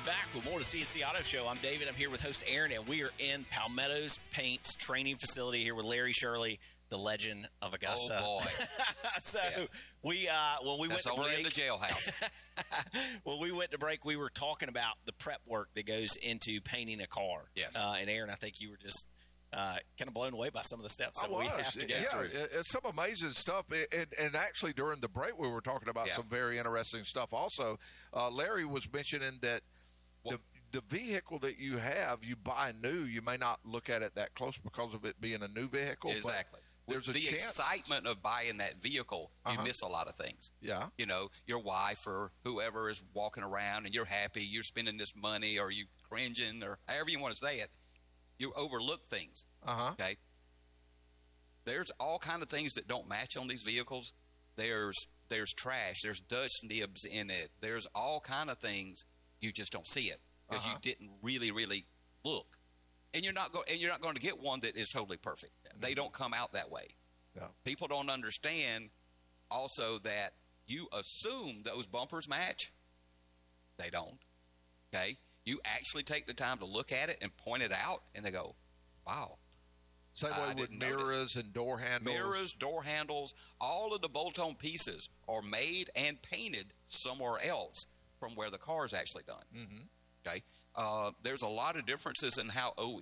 back with more of the CNC Auto Show. I'm David. I'm here with host Aaron, and we are in Palmetto's Paints training facility here with Larry Shirley, the legend of Augusta. Oh, boy. We when we That's went to only break, in the jailhouse. when we went to break, we were talking about the prep work that goes into painting a car. Yes. And Aaron, I think you were just kind of blown away by some of the steps that we have to go through. It's some amazing stuff. And actually, during the break, we were talking about some very interesting stuff also. Larry was mentioning that the vehicle that you have, you buy new, you may not look at it that close because of it being a new vehicle. Exactly. There's the excitement of buying that vehicle, you miss a lot of things. Yeah. You know, your wife or whoever is walking around and you're happy, you're spending this money, or you cringing, or however you want to say it. You overlook things. Okay. There's all kind of things that don't match on these vehicles. There's trash. There's dust nibs in it. There's all kind of things you just don't see it because you didn't really look. And you're not going to get one that is totally perfect. They don't come out that way. Yeah. People don't understand also that you assume those bumpers match. They don't. Okay? You actually take the time to look at it and point it out, and they go, wow. Same way with mirrors and door handles. Mirrors, door handles, all of the bolt-on pieces are made and painted somewhere else from where the car is actually done. Okay? There's a lot of differences in how